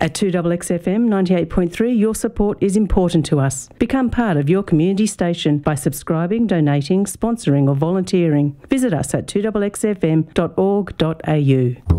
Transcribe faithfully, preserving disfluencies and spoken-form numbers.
At two X X F M ninety-eight point three, your support is important to us. Become part of your community station by subscribing, donating, sponsoring or volunteering. Visit us at two X X F M dot org dot A U.